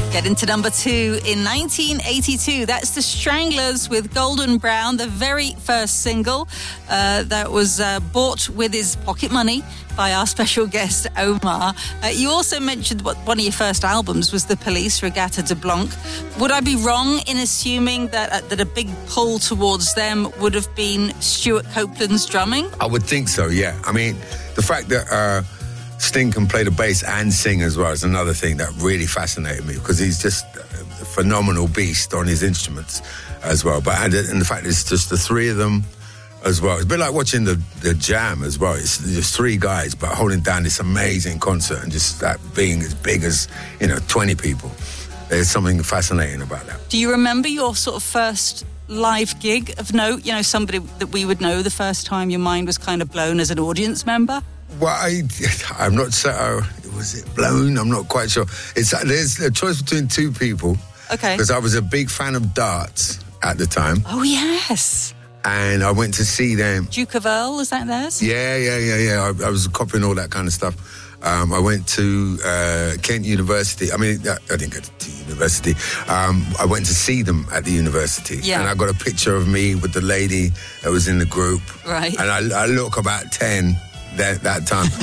Get into number 2 in 1982. That's the Stranglers with Golden Brown, the very first single that was bought with his pocket money by our special guest, Omar. You also mentioned one of your first albums was The Police, Regatta de Blanc. Would I be wrong in assuming that a big pull towards them would have been Stuart Copeland's drumming? I would think so, yeah. I mean, the fact that Sting can play the bass and sing as well is another thing that really fascinated me, because he's just a phenomenal beast on his instruments as well. And the fact it's just the three of them as well. It's a bit like watching the Jam as well. It's just three guys, but holding down this amazing concert and just that being as big as, 20 people. There's something fascinating about that. Do you remember your sort of first live gig of note? Somebody that we would know the first time your mind was kind of blown as an audience member? Well, I'm not sure. Was it blown? I'm not quite sure. There's a choice between two people. Okay. Because I was a big fan of Darts at the time. Oh, yes. And I went to see them. Duke of Earl, is that theirs? Yeah. I was copying all that kind of stuff. I went to Kent University. I mean, I didn't go to university. I went to see them at the university. Yeah. And I got a picture of me with the lady that was in the group. Right. And I look about 10 that time.